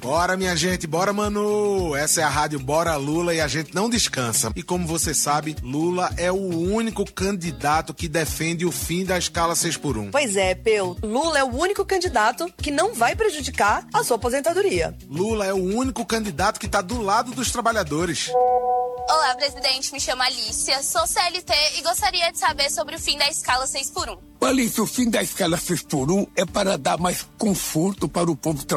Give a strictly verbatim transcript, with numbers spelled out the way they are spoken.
Bora, minha gente, bora, Manu! Essa é a rádio Bora Lula e a gente não descansa. E como você sabe, Lula é o único candidato que defende o fim da escala seis por um. Pois é, Peu. Lula é o único candidato que não vai prejudicar a sua aposentadoria. Lula é o único candidato que tá do lado dos trabalhadores. Olá, presidente. Me chamo Alicia, sou C L T e gostaria de saber sobre o fim da escala seis por um. Alicia, o fim da escala seis por um é para dar mais conforto para o povo trabalhador.